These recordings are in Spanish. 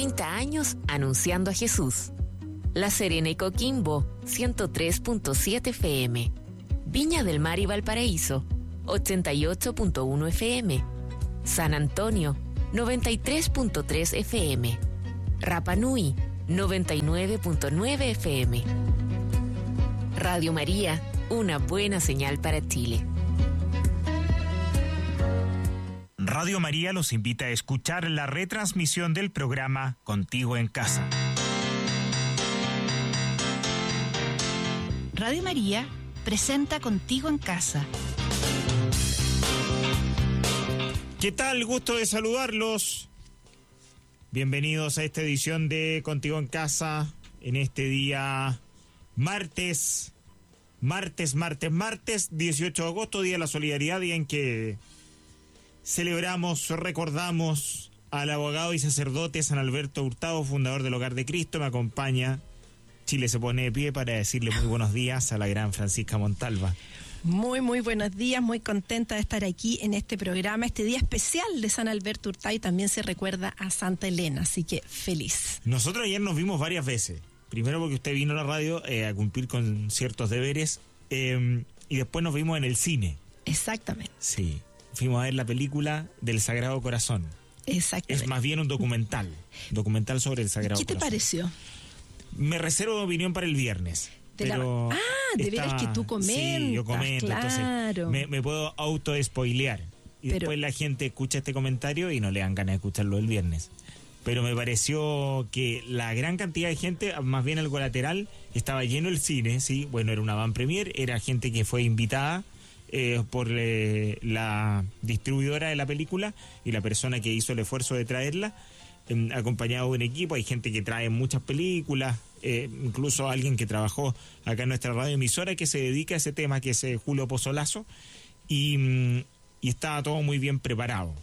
30 años anunciando a Jesús. La Serena y Coquimbo, 103.7 FM. Viña del Mar y Valparaíso, 88.1 FM. San Antonio, 93.3 FM. Rapa Nui, 99.9 FM. Radio María, una buena señal para Chile. Radio María los invita a escuchar la retransmisión del programa Contigo en Casa. Radio María presenta Contigo en Casa. ¿Qué tal? Gusto de saludarlos. Bienvenidos a esta edición de Contigo en Casa en este día martes 18 de agosto, Día de la Solidaridad, día en que celebramos, recordamos al abogado y sacerdote San Alberto Hurtado, fundador del Hogar de Cristo. Me acompaña, Chile se pone de pie para decirle muy buenos días a la gran Francisca Montalva. Muy buenos días, muy contenta de estar aquí en este programa, este día especial de San Alberto Hurtado, y también se recuerda a Santa Elena, así que feliz. Nosotros ayer nos vimos varias veces, primero porque usted vino a la radio a cumplir con ciertos deberes, y después nos vimos en el cine. Exactamente. Sí. Fuimos a ver la película del Sagrado Corazón. Exactamente. Es más bien un documental sobre el Sagrado Corazón. ¿Qué te pareció? Me reservo opinión para el viernes. De veras que tú comentas. Sí, yo comento, claro. Entonces me puedo auto-spoilear. Y después la gente escucha este comentario y no le dan ganas de escucharlo el viernes. Pero me pareció que la gran cantidad de gente, más bien algo lateral, estaba lleno el cine, ¿sí? Bueno, era una van premier, era gente que fue invitada por la distribuidora de la película y la persona que hizo el esfuerzo de traerla, acompañado de un equipo. Hay gente que trae muchas películas, incluso alguien que trabajó acá en nuestra radioemisora que se dedica a ese tema, que es Julio Pozzolazo, y estaba todo muy bien preparado.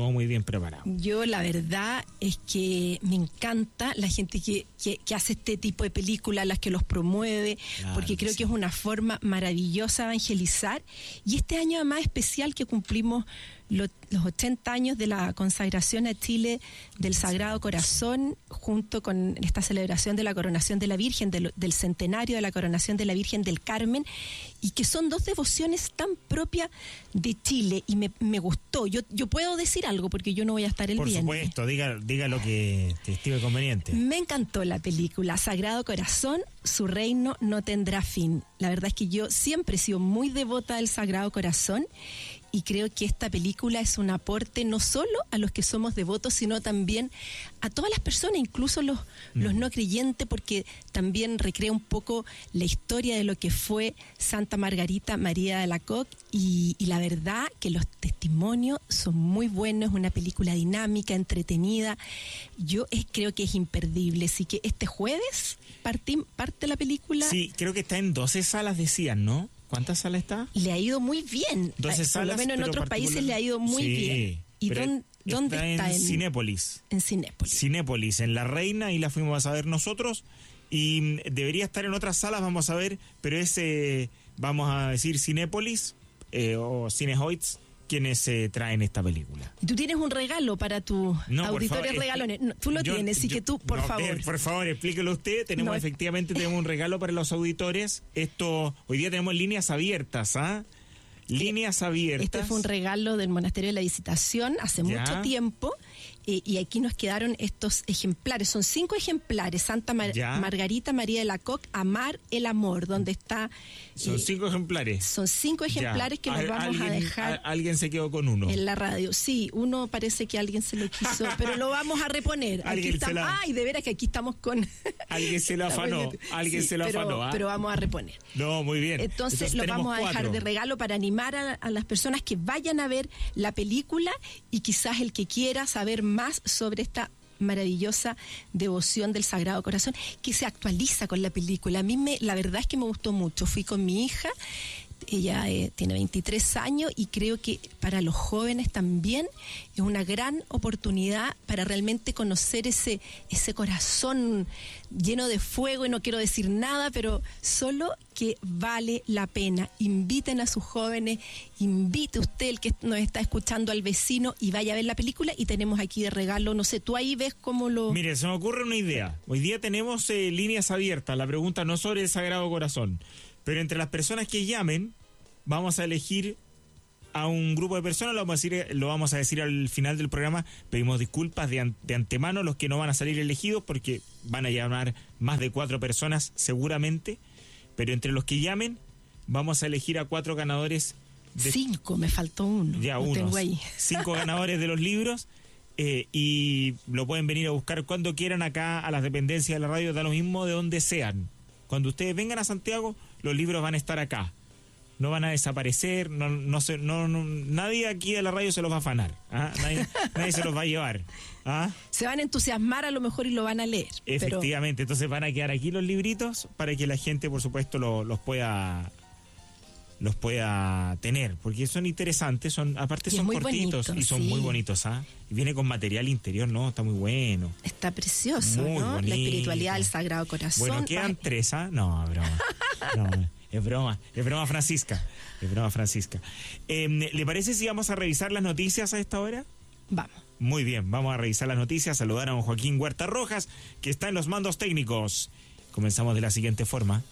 Yo la verdad es que me encanta la gente que hace este tipo de películas, las que los promueve, claro, porque creo que es una forma maravillosa de evangelizar. Y este año además especial que cumplimos los 80 años de la consagración a Chile del Sagrado Corazón, junto con esta celebración de la coronación de la Virgen, del centenario de la coronación de la Virgen del Carmen, y que son dos devociones tan propias de Chile, y me gustó. Yo puedo decir algo porque yo no voy a estar el viernes. Por supuesto, diga lo que te estime conveniente. Me encantó la película Sagrado Corazón, su reino no tendrá fin. La verdad es que yo siempre he sido muy devota del Sagrado Corazón, y creo que esta película es un aporte no solo a los que somos devotos, sino también a todas las personas, incluso los no creyentes, porque también recrea un poco la historia de lo que fue Santa Margarita María de Alacoque, y la verdad que los testimonios son muy buenos. Es una película dinámica, entretenida. Yo creo que es imperdible, así que este jueves parte la película. Sí, creo que está en 12 salas, decían, ¿no? ¿Cuántas salas está? Le ha ido muy bien. 12 salas. Por lo menos en otros países le ha ido muy bien. ¿Y dónde está? En Cinépolis. En Cinépolis. Cinépolis, en La Reina, y la fuimos a ver nosotros. Y debería estar en otras salas, vamos a ver, pero vamos a decir Cinépolis o Cinehoids, quienes traen esta película. ¿Y tú tienes un regalo para tus auditores regalones? No, tú lo tienes, así que tú, por favor. Por favor, explíquelo usted. Efectivamente tenemos un regalo para los auditores. Hoy día tenemos líneas abiertas, ¿ah? Líneas abiertas. Este fue un regalo del Monasterio de la Visitación hace mucho tiempo, y aquí nos quedaron estos ejemplares. Son 5 ejemplares. Santa Margarita María de Alacoque, Amar el Amor, donde está... Son 5 ejemplares. Son 5 ejemplares que nos vamos a dejar. Alguien se quedó con uno. En la radio. Sí, uno parece que alguien se lo quiso, pero lo vamos a reponer. Ay, de veras que aquí estamos con... Alguien se lo afanó. Pero vamos a reponer. No, muy bien. Entonces lo vamos a dejar 4 de regalo para animar a las personas que vayan a ver la película, y quizás el que quiera saber más sobre esta maravillosa devoción del Sagrado Corazón, que se actualiza con la película. A mí la verdad es que me gustó mucho. Fui con mi hija Ella tiene 23 años y creo que para los jóvenes también es una gran oportunidad para realmente conocer ese corazón lleno de fuego, y no quiero decir nada, pero solo que vale la pena. Inviten a sus jóvenes, invite usted, el que nos está escuchando, al vecino, y vaya a ver la película. Y tenemos aquí de regalo, no sé, tú ahí ves cómo lo... Mire, se me ocurre una idea. Hoy día tenemos líneas abiertas. La pregunta no sobre el Sagrado Corazón, pero entre las personas que llamen, vamos a elegir a un grupo de personas, lo vamos a decir al final del programa. Pedimos disculpas de antemano a los que no van a salir elegidos, porque van a llamar más de 4 personas seguramente, pero entre los que llamen vamos a elegir a 4 ganadores. 5, me faltó uno. Ya, lo unos. tengo ahí. 5 ganadores de los libros, y lo pueden venir a buscar cuando quieran acá a las dependencias de la radio, da lo mismo de donde sean. Cuando ustedes vengan a Santiago, los libros van a estar acá. No van a desaparecer, nadie aquí de la radio se los va a afanar, ¿ah? Nadie se los va a llevar, ¿ah? Se van a entusiasmar a lo mejor y lo van a leer. Efectivamente, entonces van a quedar aquí los libritos para que la gente, por supuesto, los pueda tener, porque son interesantes, aparte son cortitos, bonito, y son muy bonitos, ¿ah? Y viene con material interior, ¿no? Está muy bueno. Está precioso, muy ¿no? Bonito. La espiritualidad del Sagrado Corazón. Bueno, quedan 3, ¿ah? No, broma. No, es broma Francisca. ¿Le parece si vamos a revisar las noticias a esta hora? Vamos. Muy bien, vamos a revisar las noticias, saludar a don Joaquín Huerta Rojas, que está en los mandos técnicos. Comenzamos de la siguiente forma.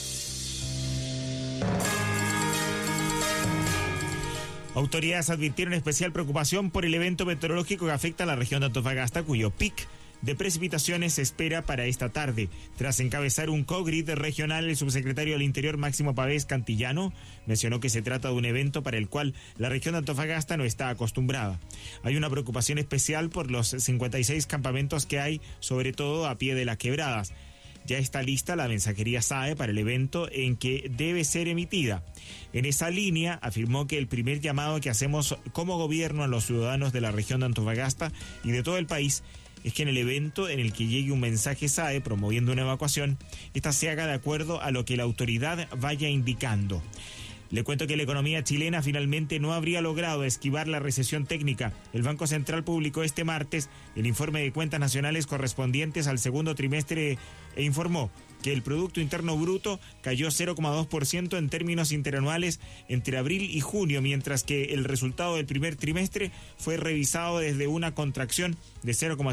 Autoridades advirtieron especial preocupación por el evento meteorológico que afecta a la región de Antofagasta, cuyo pic de precipitaciones se espera para esta tarde. Tras encabezar un co-grid regional, el subsecretario del Interior, Máximo Pavés Cantillano, mencionó que se trata de un evento para el cual la región de Antofagasta no está acostumbrada. Hay una preocupación especial por los 56 campamentos que hay, sobre todo a pie de las quebradas. Ya está lista la mensajería SAE para el evento en que debe ser emitida. En esa línea, afirmó que el primer llamado que hacemos como gobierno a los ciudadanos de la región de Antofagasta y de todo el país es que en el evento en el que llegue un mensaje SAE promoviendo una evacuación, esta se haga de acuerdo a lo que la autoridad vaya indicando. Le cuento que la economía chilena finalmente no habría logrado esquivar la recesión técnica. El Banco Central publicó este martes el informe de cuentas nacionales correspondientes al segundo trimestre e informó que el Producto Interno Bruto cayó 0,2% en términos interanuales entre abril y junio, mientras que el resultado del primer trimestre fue revisado desde una contracción de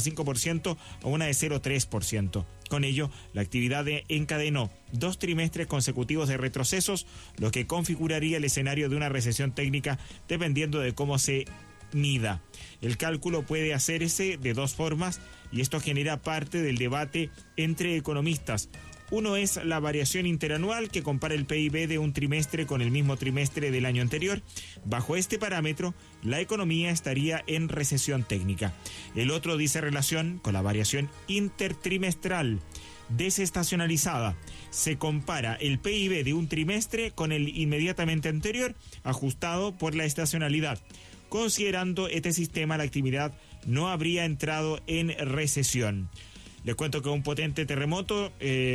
0,5% a una de 0,3%. Con ello, la actividad encadenó 2 trimestres consecutivos de retrocesos, lo que configuraría el escenario de una recesión técnica dependiendo de cómo se mida. El cálculo puede hacerse de 2 formas y esto genera parte del debate entre economistas. Uno es la variación interanual, que compara el PIB de un trimestre con el mismo trimestre del año anterior. Bajo este parámetro, la economía estaría en recesión técnica. El otro dice relación con la variación intertrimestral, desestacionalizada. Se compara el PIB de un trimestre con el inmediatamente anterior, ajustado por la estacionalidad. Considerando este sistema, la actividad no habría entrado en recesión. Les cuento que un potente terremoto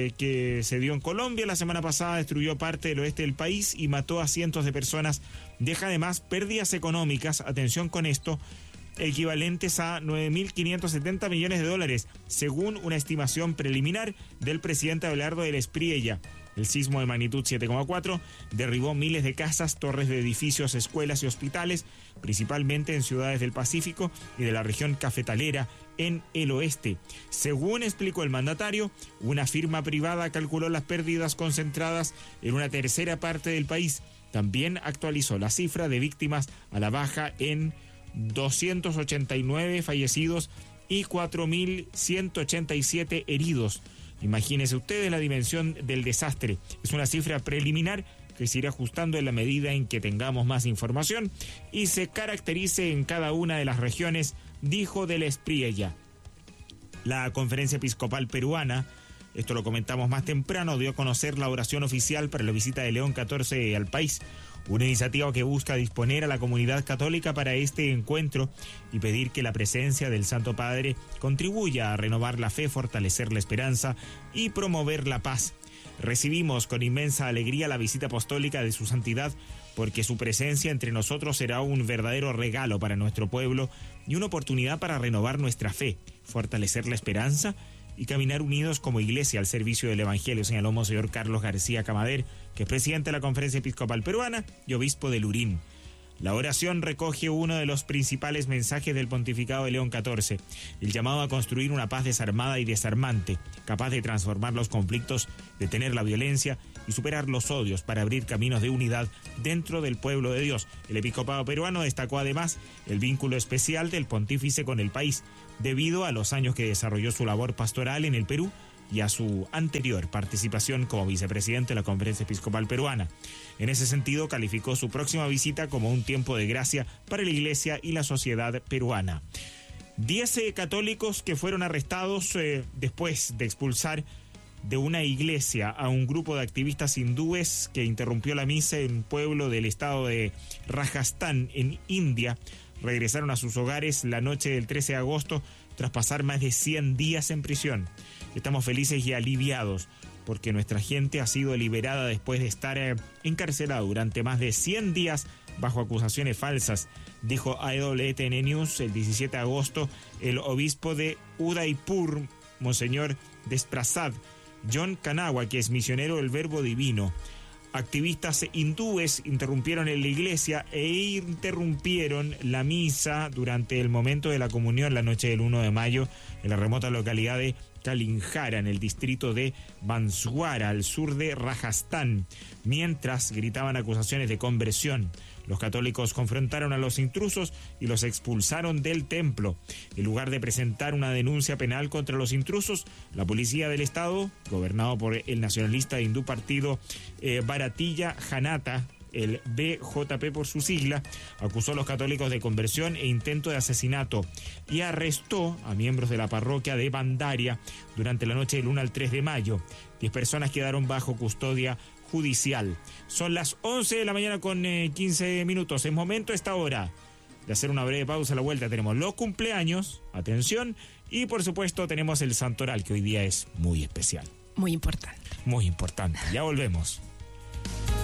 que se dio en Colombia la semana pasada destruyó parte del oeste del país y mató a cientos de personas. Deja además pérdidas económicas, atención con esto, equivalentes a 9.570 millones de dólares, según una estimación preliminar del presidente Abelardo del Espriella. El sismo de magnitud 7,4 derribó miles de casas, torres de edificios, escuelas y hospitales, principalmente en ciudades del Pacífico y de la región cafetalera en el oeste. Según explicó el mandatario, una firma privada calculó las pérdidas concentradas en una tercera parte del país. También actualizó la cifra de víctimas a la baja en 289 fallecidos y 4.187 heridos. Imagínense ustedes la dimensión del desastre. Es una cifra preliminar que se irá ajustando en la medida en que tengamos más información y se caracterice en cada una de las regiones, dijo del Espriella. La Conferencia Episcopal Peruana, esto lo comentamos más temprano, dio a conocer la oración oficial para la visita de León XIV al país. Una iniciativa que busca disponer a la comunidad católica para este encuentro y pedir que la presencia del Santo Padre contribuya a renovar la fe, fortalecer la esperanza y promover la paz. Recibimos con inmensa alegría la visita apostólica de su santidad, porque su presencia entre nosotros será un verdadero regalo para nuestro pueblo y una oportunidad para renovar nuestra fe, fortalecer la esperanza y caminar unidos como iglesia al servicio del Evangelio, señaló Monseñor Carlos García Camader, que es presidente de la Conferencia Episcopal Peruana y obispo de Lurín. La oración recoge uno de los principales mensajes del pontificado de León XIV, el llamado a construir una paz desarmada y desarmante, capaz de transformar los conflictos, detener la violencia y superar los odios para abrir caminos de unidad dentro del pueblo de Dios. El episcopado peruano destacó además el vínculo especial del pontífice con el país, debido a los años que desarrolló su labor pastoral en el Perú y a su anterior participación como vicepresidente de la Conferencia Episcopal Peruana. En ese sentido, calificó su próxima visita como un tiempo de gracia para la Iglesia y la sociedad peruana. 10 católicos que fueron arrestados después de expulsar de una iglesia a un grupo de activistas hindúes que interrumpió la misa en un pueblo del estado de Rajasthan, en India, regresaron a sus hogares la noche del 13 de agosto tras pasar más de 100 días en prisión. Estamos felices y aliviados porque nuestra gente ha sido liberada después de estar encarcelada durante más de 100 días bajo acusaciones falsas, dijo a EWTN News el 17 de agosto el obispo de Udaipur, Monseñor Desprasad John Kanawha, que es misionero del Verbo Divino. Activistas hindúes interrumpieron en la iglesia e interrumpieron la misa durante el momento de la comunión la noche del 1 de mayo en la remota localidad de Kalinjara, en el distrito de Banswara, al sur de Rajasthan, mientras gritaban acusaciones de conversión. Los católicos confrontaron a los intrusos y los expulsaron del templo. En lugar de presentar una denuncia penal contra los intrusos, la policía del estado, gobernado por el nacionalista hindú partido Bharatiya Janata, el BJP por su sigla, acusó a los católicos de conversión e intento de asesinato y arrestó a miembros de la parroquia de Bandaria durante la noche del 1 al 3 de mayo. 10 personas quedaron bajo custodia judicial. Son las 11 de la mañana con 15 minutos. Es momento a esta hora de hacer una breve pausa. A la vuelta tenemos los cumpleaños, atención, y por supuesto tenemos el santoral, que hoy día es muy especial. Muy importante. Muy importante. Ya volvemos.